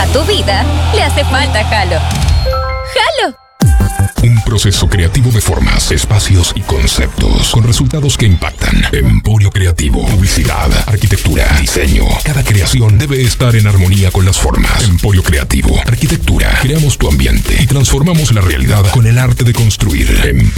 tu vida le hace falta Halo. ¡Halo! Un proceso creativo de formas, espacios y conceptos con resultados que impactan. Emporio Creativo. Publicidad, arquitectura, diseño. Cada creación debe estar en armonía con las formas. Emporio Creativo. Arquitectura. Creamos tu ambiente y transformamos la realidad con el arte de construir.